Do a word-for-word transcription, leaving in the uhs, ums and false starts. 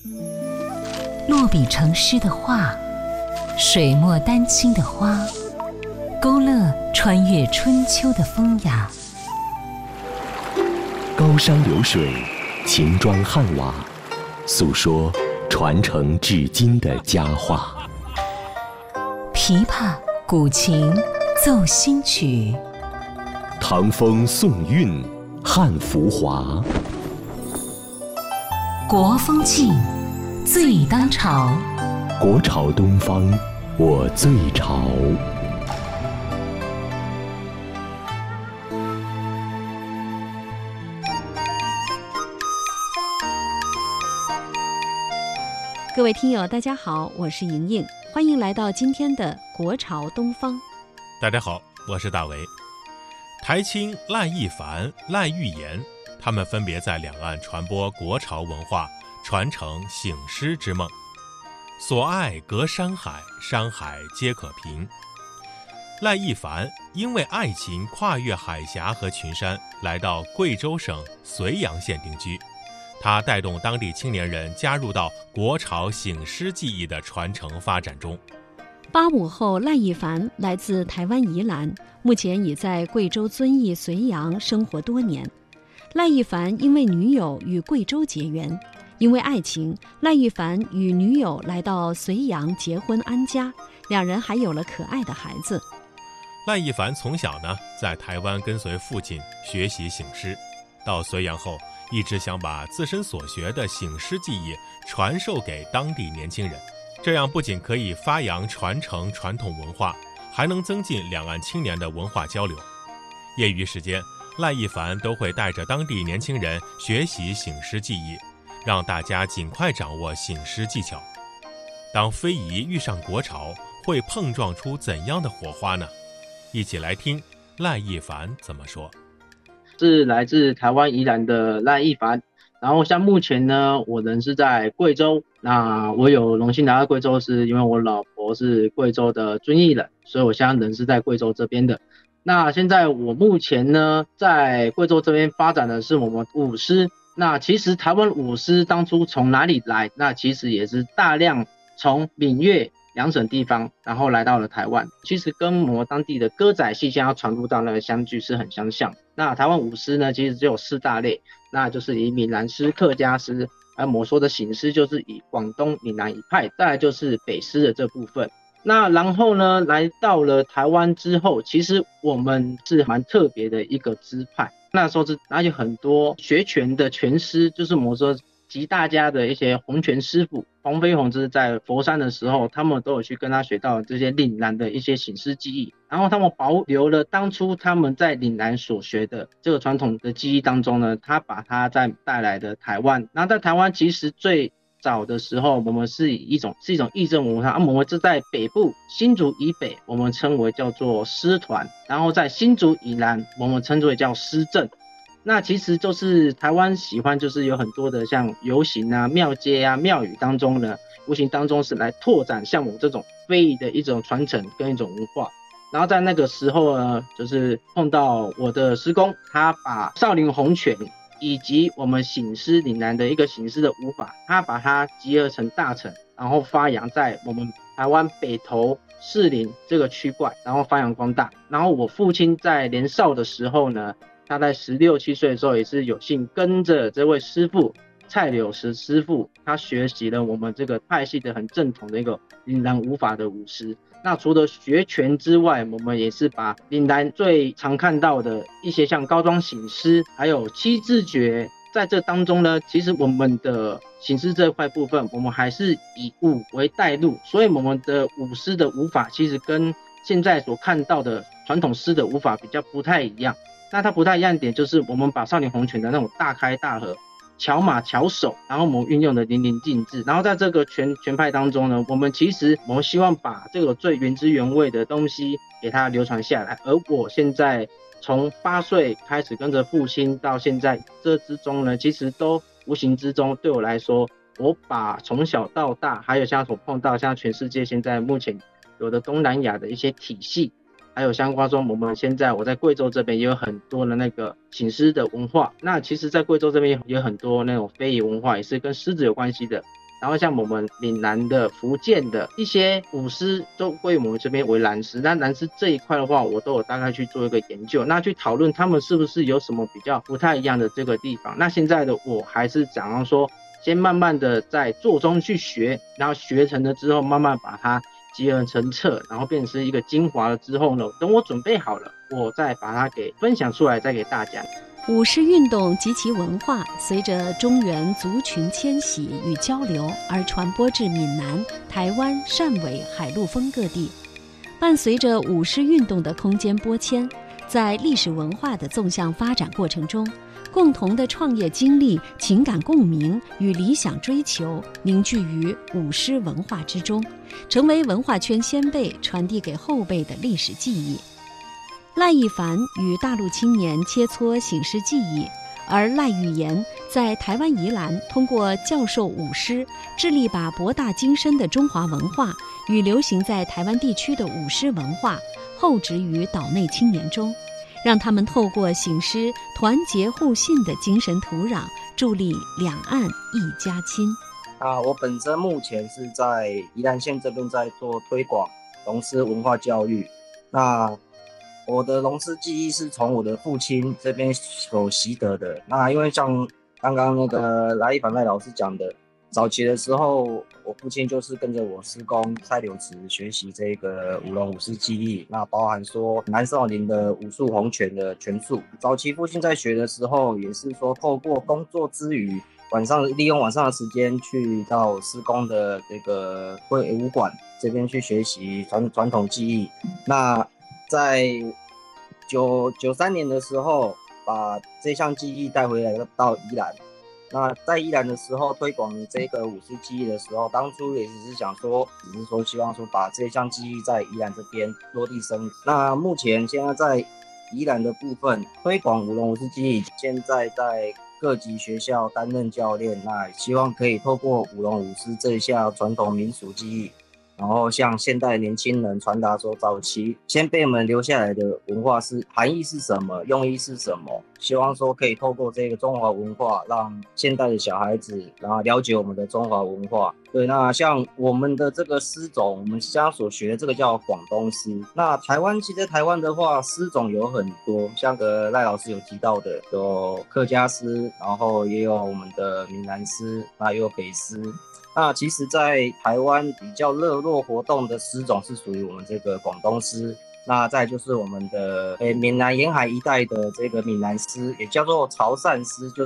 落笔成诗的画，水墨丹青的花，勾勒穿越春秋的风雅。 高山流水，秦砖汉瓦，诉说传承至今的佳话。 琵琶、古琴、奏新曲， 唐风宋韵，汉浮华。 国风劲，最当朝。 国潮东方，我最潮。 各位听友大家好，我是莹莹，欢迎来到今天的国潮东方。 大家好，我是大为。台青、赖艺凡、赖玉岩，他们分别在两岸传播国潮文化，传承醒狮之梦。所爱隔山海，山海皆可平。赖艺凡因为爱情跨越海峡和群山，来到贵州省绥阳县定居。他带动当地青年人加入到国潮醒狮技艺的传承发展中。 八五后赖艺凡来自台湾宜兰，目前已在贵州遵义绥阳生活多年。赖艺凡因为女友与贵州结缘，因为爱情，赖艺凡与女友来到绥阳结婚安家，两人还有了可爱的孩子。 赖艺凡从小呢在台湾跟随父亲学习醒狮，到绥阳后一直想把自身所学的醒狮技艺传授给当地年轻人，这样不仅可以发扬传承传统文化，还能增进两岸青年的文化交流。业余时间，赖艺凡都会带着当地年轻人学习醒狮技艺，让大家尽快掌握醒狮技巧。当非遗遇上国潮，会碰撞出怎样的火花呢？一起来听赖艺凡怎么说。 是来自台湾宜兰的赖艺凡，然后像目前呢，我人是在贵州。那我有荣幸来到贵州，是因为我老婆是贵州的遵义人，所以我现在人是在贵州这边的。那现在我目前呢，在贵州这边发展的是我们舞狮。那其实台湾舞狮当初从哪里来？那其实也是大量从闽粤两省地方，然后来到了台湾。其实跟我们当地的歌仔戏现在要传入到那个相距是很相像。那台湾舞狮呢，其实只有四大类，那就是以闽南狮、客家狮，还有我们说的醒狮，就是以广东闽南一派，再来就是北狮的这部分。那然后呢，来到了台湾之后，其实我们是蛮特别的一个支派。那时候是哪有很多学拳的拳师，就是我们说集大家的一些洪拳师傅，黄飞鸿就是在佛山的时候，他们都有去跟他学到这些岭南的一些醒狮技艺，然后他们保留了当初他们在岭南所学的这个传统的技艺当中呢，他把它再带来的台湾。然后在台湾其实最早的时候，我们是以一种是一种义政文化，啊、我们是在北部新竹以北，我们称为叫做狮团，然后在新竹以南，我们称之为叫狮阵。那其实就是台湾喜欢，就是有很多的像游行啊、庙街啊、庙宇当中呢，无形当中是来拓展像我们这种非遗的一种传承跟一种文化。然后在那个时候呢，就是碰到我的师公，他把少林洪拳以及我们醒狮岭南的一个醒狮的舞法，他把它集合成大成，然后发扬在我们台湾北投士林这个区块，然后发扬光大。然后我父亲在年少的时候呢，他在十六七岁的时候也是有幸跟着这位师傅蔡柳石师傅，他学习了我们这个派系的很正统的一个岭南舞法的舞狮。那除了学拳之外，我们也是把岭南最常看到的一些像高桩醒狮，还有七字诀，在这当中呢，其实我们的醒狮这块部分，我们还是以舞为带路，所以我们的舞狮的舞法其实跟现在所看到的传统狮的舞法比较不太一样。那它不太一样的点就是我们把少林洪拳的那种大开大合、巧马巧手，然后我们运用的淋漓尽致。然后在这个拳拳派当中呢，我们其实我们希望把这个最原汁原味的东西给它流传下来。而我现在从八岁开始跟着父亲到现在，这之中呢，其实都无形之中对我来说，我把从小到大，还有像所碰到像全世界现在目前有的东南亚的一些体系，还有相关说我们现在我在贵州这边也有很多的那个醒狮的文化。那其实在贵州这边也有很多那种非遗文化，也是跟狮子有关系的， 然后像我们闽南的、福建的一些舞狮都归我们这边为蓝狮，那蓝狮这一块的话，我都有大概去做一个研究，那去讨论他们是不是有什么比较不太一样的这个地方。那现在的我还是想要说，先慢慢的在做中去学，然后学成了之后，慢慢把它集合成册，然后变成一个精华了之后呢，等我准备好了，我再把它给分享出来，再给大家。 舞狮运动及其文化随着中原族群迁徙与交流而传播至闽南、台湾、汕尾、海陆丰各地。伴随着舞狮运动的空间拨迁，在历史文化的纵向发展过程中，共同的创业经历、情感共鸣与理想追求凝聚于舞狮文化之中，成为文化圈先辈传递给后辈的历史记忆。赖一凡与大陆青年切磋醒狮技艺，而赖玉岩在台湾宜兰通过教授舞狮，致力把博大精深的中华文化与流行在台湾地区的舞狮文化厚植于岛内青年中，让他们透过醒狮团结互信的精神土壤，助力两岸一家亲。 啊，我本身目前是在宜兰县这边在做推广龙狮文化教育。那我的龙狮技艺是从我的父亲这边所习得的。那因为像刚刚那个赖一凡赖老师讲的，早期的时候，我父亲就是跟着我师公蔡柳池学习这个舞龙舞狮技艺，那包含说南少林的武术洪拳的拳术。早期父亲在学的时候，也是说透过工作之余，晚上利用晚上的时间去到师公的这个会武馆这边去学习传传统技艺。那在九九三年的时候，把这项技艺带回来到宜兰。那在宜兰的时候推广这个舞狮技艺的时候，当初也只是想说，只是说希望说把这项技艺在宜兰这边落地生。那目前现在在宜兰的部分推广舞龙舞狮技艺，现在在各级学校担任教练，那希望可以透过舞龙舞狮这一项传统民俗技艺，然后向现代年轻人传达说，早期先辈们留下来的文化是含义是什么，用意是什么，希望说可以透过这个中华文化，让现代的小孩子然后了解我们的中华文化。对，那像我们的这个狮种，我们现在所学的这个叫广东狮。那台湾其实台湾的话，狮种有很多，像个赖老师有提到的，有客家狮，然后也有我们的闽南狮，那也有北狮。那其实在台湾比较热络活动的狮种是属于我们这个广东狮，那再就是我们的诶闽南沿海一带的这个闽南狮，也叫做潮汕狮，就